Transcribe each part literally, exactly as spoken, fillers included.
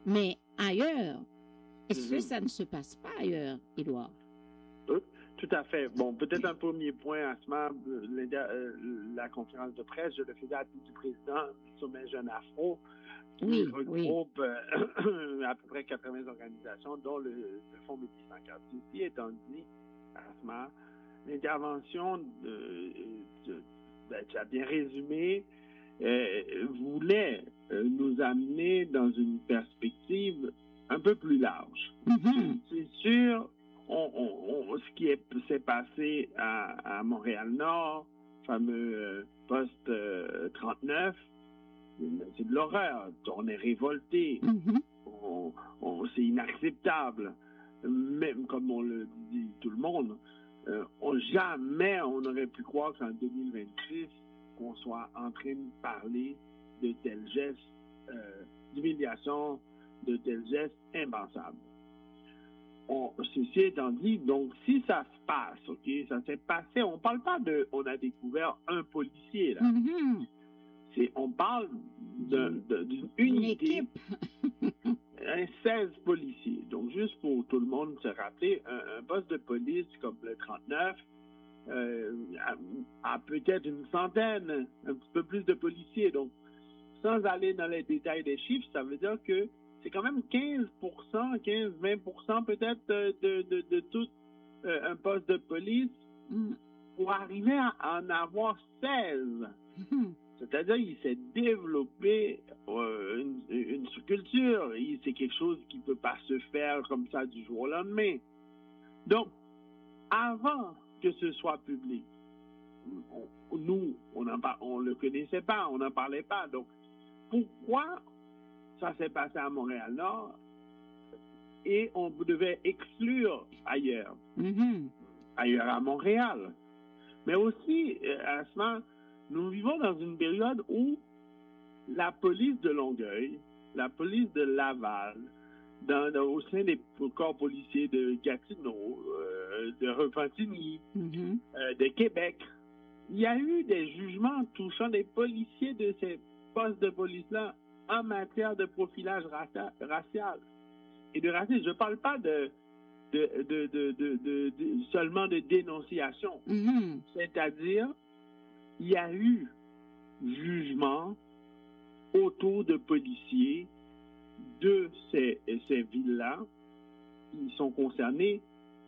Mais ailleurs, est-ce que Mhm. ça ne se passe pas ailleurs, Édouard? Tout, tout à fait. Bon, peut-être un premier point, Asma, euh, euh, la conférence de presse, je le faisais à titre du président du sommet Jeune Afro, qui Oui, oui. regroupe euh, à peu près quatre-vingts organisations, dont le, le Fonds Métis sans carte. Ceci étant dit, Asma, l'intervention, de, de, ben, tu as bien résumé, euh, voulait euh, nous amener dans une perspective un peu plus large. Mhm. C'est sûr, on, on, on, ce qui s'est passé à, à Montréal-Nord, fameux euh, poste euh, trente-neuf, c'est de l'horreur. On est révolté. Mhm. On, on, c'est inacceptable. Même comme on le dit tout le monde, euh, on, jamais on n'aurait pu croire qu'en deux mille vingt-six, qu'on soit en train de parler de tels gestes euh, d'humiliation, de tels gestes impensables. On, ceci étant dit, donc si ça se passe, ok, ça s'est passé, on parle pas de, on a découvert un policier là. Mhm. C'est, on parle d'une Une unité, équipe. un seize policiers. Donc, juste pour tout le monde se rappeler, un, un poste de police comme le trente-neuf euh, a, a peut-être une centaine, un petit peu plus de policiers. Donc, sans aller dans les détails des chiffres, ça veut dire que c'est quand même quinze pour cent, quinze à vingt pour cent peut-être de, de, de, de tout euh, un poste de police Mm. pour arriver à en avoir seize. Mhm. C'est-à-dire qu'il s'est développé euh, une, une sous-culture. C'est quelque chose qui ne peut pas se faire comme ça du jour au lendemain. Donc, avant que ce soit public, on, nous, on ne le connaissait pas, on n'en parlait pas. Donc, pourquoi ça s'est passé à Montréal-Nord et on devait exclure ailleurs, Mhm. ailleurs à Montréal? Mais aussi, à ce moment, nous vivons dans une période où la police de Longueuil, la police de Laval, dans, dans, au sein des corps policiers de Gatineau, euh, de Repentigny, Mhm. euh, de Québec, il y a eu des jugements touchant des policiers de ces postes de police-là en matière de profilage racia- racial et de racisme. Je ne parle pas de, de, de, de, de, de, de seulement de dénonciation. Mhm. C'est-à-dire, il y a eu jugement autour de policiers de ces, ces villes-là qui sont concernés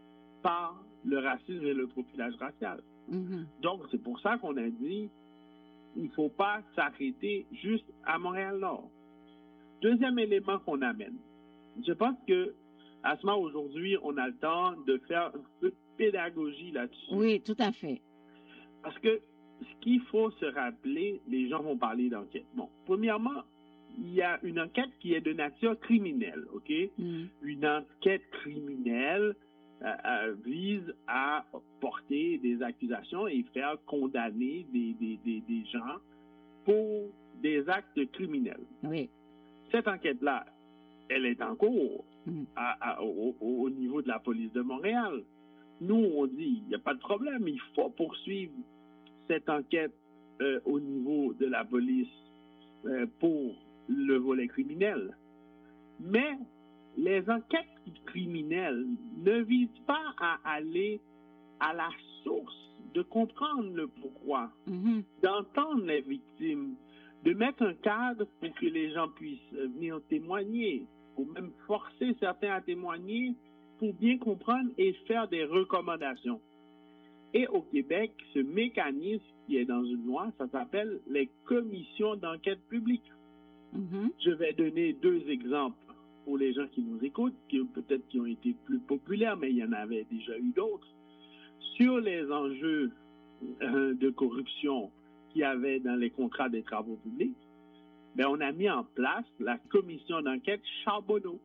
par le racisme et le profilage racial. Mhm. Donc, c'est pour ça qu'on a dit il ne faut pas s'arrêter juste à Montréal-Nord. Deuxième élément qu'on amène, je pense que à ce moment aujourd'hui, on a le temps de faire un peu de pédagogie là-dessus. Oui, tout à fait. Parce que ce qu'il faut se rappeler, les gens vont parler d'enquête. Bon, premièrement, il y a une enquête qui est de nature criminelle, OK? Mm. Une enquête criminelle euh, euh, vise à porter des accusations et faire condamner des, des, des, des gens pour des actes criminels. Oui. Cette enquête-là, elle est en cours Mm. à, à, au, au niveau de la police de Montréal. Nous, on dit, il n'y a pas de problème, il faut poursuivre cette enquête euh, au niveau de la police euh, pour le volet criminel. Mais les enquêtes criminelles ne visent pas à aller à la source, de comprendre le pourquoi, Mhm. d'entendre les victimes, de mettre un cadre pour que les gens puissent venir témoigner, ou même forcer certains à témoigner pour bien comprendre et faire des recommandations. Et au Québec, ce mécanisme qui est dans une loi, ça s'appelle les commissions d'enquête publique. Mhm. Je vais donner deux exemples pour les gens qui nous écoutent, qui peut-être qui ont été plus populaires, mais il y en avait déjà eu d'autres. Sur les enjeux euh, de corruption qu'il y avait dans les contrats des travaux publics, ben, on a mis en place la commission d'enquête Charbonneau.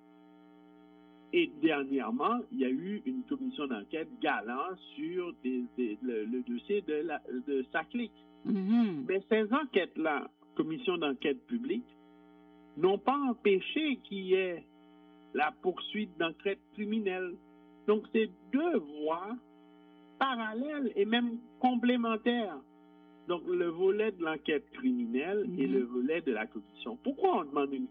Et dernièrement, il y a eu une commission d'enquête Galant sur des, des, le, le dossier de, la, de Saclic. Mhm. Mais ces enquêtes-là, commission d'enquête publique, n'ont pas empêché qu'il y ait la poursuite d'enquête criminelle. Donc, c'est deux voies parallèles et même complémentaires. Donc, le volet de l'enquête criminelle Mhm. et le volet de la commission. Pourquoi on demande une